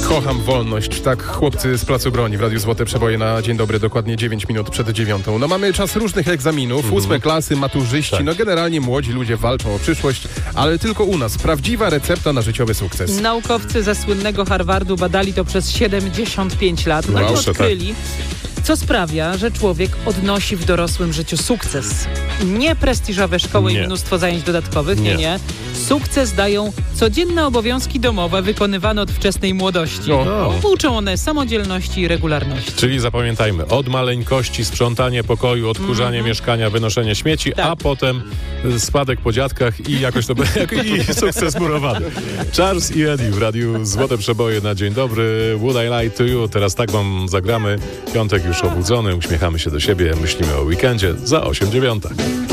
Kocham wolność. Tak, chłopcy z Placu Broni w Radiu Złote Przeboje na Dzień Dobry, dokładnie 9 minut przed 9. No mamy czas różnych egzaminów, 8 klasy, maturzyści, Tak. No generalnie młodzi ludzie walczą o przyszłość, ale tylko u nas. Prawdziwa recepta na życiowy sukces. Naukowcy ze słynnego Harvardu badali to przez 75 lat. No Wow, i odkryli, co sprawia, że człowiek odnosi w dorosłym życiu sukces. Nie prestiżowe szkoły Nie. i mnóstwo zajęć dodatkowych, nie. Sukces dają codzienne obowiązki domowe wykonywane od wczesnej młodości. O. Uczą one samodzielności i regularności. Czyli zapamiętajmy, od maleńkości sprzątanie pokoju, odkurzanie mieszkania, wynoszenie śmieci, Tak. a potem spadek po dziadkach i jakoś to i sukces murowany. Charles i Eddie w Radiu Złote Przeboje na Dzień Dobry. Would I Lie to You? Teraz tak wam zagramy. Piątek już obudzony, uśmiechamy się do siebie, myślimy o weekendzie za 8:09.